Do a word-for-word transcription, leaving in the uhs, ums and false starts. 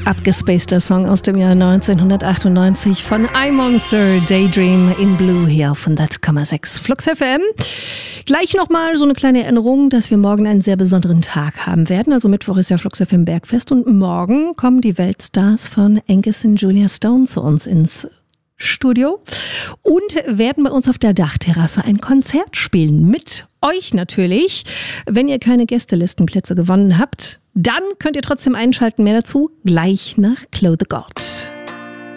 Abgespaceter Song aus dem Jahr neunzehnhundertachtundneunzig von iMonster, Daydream in Blue hier auf hundert Komma sechs Flux F M. Gleich nochmal so eine kleine Erinnerung, dass wir morgen einen sehr besonderen Tag haben werden. Also Mittwoch ist ja Flux F M Bergfest und morgen kommen die Weltstars von Angus und Julia Stone zu uns ins Studio und werden bei uns auf der Dachterrasse ein Konzert spielen. Mit euch natürlich. Wenn ihr keine Gästelistenplätze gewonnen habt, dann könnt ihr trotzdem einschalten. Mehr dazu gleich nach Clothe God.